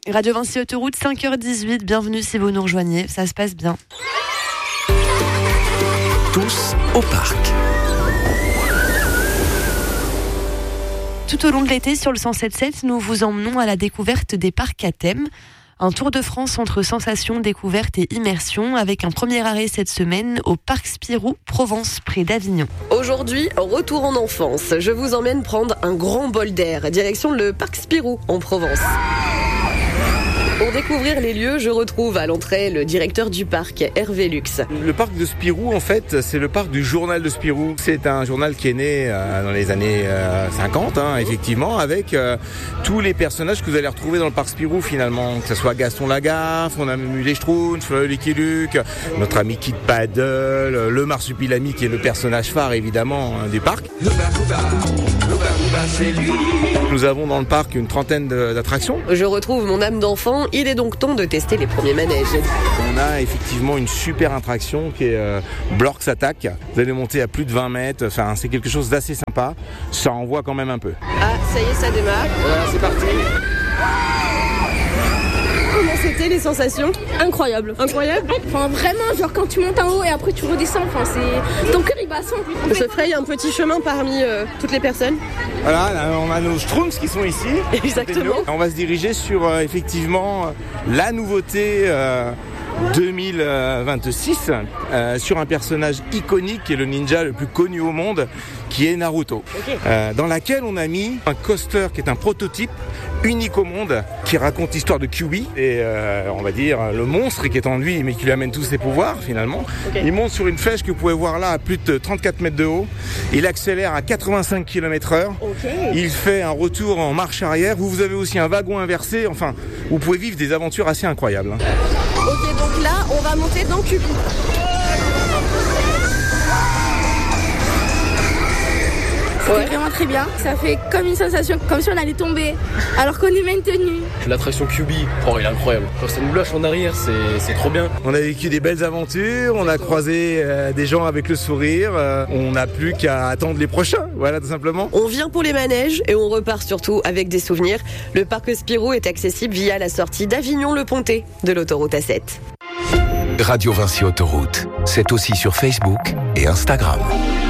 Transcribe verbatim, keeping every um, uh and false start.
Radio Vinci Autoroute, cinq heures dix-huit. Bienvenue si vous nous rejoignez. Ça se passe bien. Tous au parc. Tout au long de l'été, sur le cent sept sept, nous vous emmenons à la découverte des parcs à thème. Un tour de France entre sensations, découvertes et immersion, avec un premier arrêt cette semaine au parc Spirou, Provence, près d'Avignon. Aujourd'hui, retour en enfance. Je vous emmène prendre un grand bol d'air, direction le parc Spirou, en Provence. Pour découvrir les lieux, je retrouve à l'entrée le directeur du parc, Hervé Lux. Le parc de Spirou, en fait, c'est le parc du journal de Spirou. C'est un journal qui est né euh, dans les années euh, cinquante, hein, effectivement, avec euh, tous les personnages que vous allez retrouver dans le parc Spirou, finalement. Que ce soit Gaston Lagaffe, on a même eu les Schtroumpfs, Lucky Luke, notre ami Kid Paddle, le Marsupilami qui est le personnage phare, évidemment, hein, du parc. Nous avons dans le parc une trentaine d'attractions. Je retrouve mon âme d'enfant. Il est donc temps de tester les premiers manèges. On a effectivement une super attraction qui est euh, Blorks Attack. Vous allez monter à plus de vingt mètres. Enfin, c'est quelque chose d'assez sympa. Ça envoie quand même un peu. Ah, ça y est, ça démarre. Voilà, c'est parti. Comment c'était les sensations? Incroyable. Incroyable. Enfin, vraiment, genre quand tu montes en haut et après tu redescends, enfin, c'est... ton cœur il bat à cent. On se fraye un petit chemin parmi euh, toutes les personnes. Voilà, là, on a nos Schtroumpfs qui sont ici. Exactement. On va se diriger sur euh, effectivement euh, la nouveauté euh, deux mille vingt-six euh, sur un personnage iconique qui est le ninja le plus connu au monde, qui est Naruto. Okay. Euh, dans laquelle on a mis un coaster qui est un prototype unique au monde, qui raconte l'histoire de Kyuubi et euh, on va dire le monstre qui est en lui mais qui lui amène tous ses pouvoirs finalement. Okay. Il monte sur une flèche que vous pouvez voir là à plus de trente-quatre mètres de haut. Il accélère à quatre-vingt-cinq kilomètres heure. Okay. Il fait un retour en marche arrière. Vous, vous avez aussi un wagon inversé. Enfin, vous pouvez vivre des aventures assez incroyables. Ok, donc là, on va monter dans Kyuubi. C'était ouais. vraiment très bien. Ça fait comme une sensation, comme si on allait tomber, alors qu'on est maintenu. L'attraction Kyuubi, oh, il est incroyable. Quand ça nous lâche en arrière, c'est, c'est trop bien. On a vécu des belles aventures, on a croisé euh, des gens avec le sourire. Euh, on n'a plus qu'à attendre les prochains, voilà, tout simplement. On vient pour les manèges et on repart surtout avec des souvenirs. Le parc Spirou est accessible via la sortie d'Avignon-le-Pontet de l'autoroute A sept. Radio Vinci Autoroute, c'est aussi sur Facebook et Instagram.